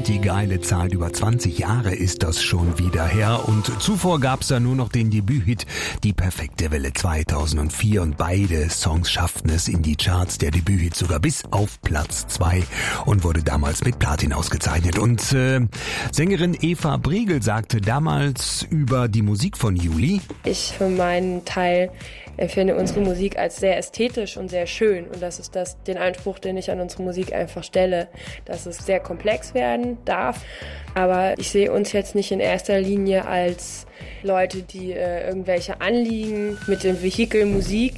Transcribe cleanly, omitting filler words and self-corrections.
die geile Zahl. Über 20 Jahre ist das schon wieder her. Und zuvor gab's da nur noch den Debüthit Die perfekte Welle 2004. Und beide Songs schafften es in die Charts. Der Debüthit sogar bis auf Platz 2 und wurde damals mit Platin ausgezeichnet. Und Sängerin Eva Briegel sagte damals über die Musik von Juli: Ich für meinen Teil empfinde unsere Musik als sehr ästhetisch und sehr schön. Und das ist den Anspruch, den ich an unsere Musik einfach stelle, dass es sehr komplex werden darf. Aber ich sehe uns jetzt nicht in erster Linie als Leute, die irgendwelche Anliegen mit dem Vehikel Musik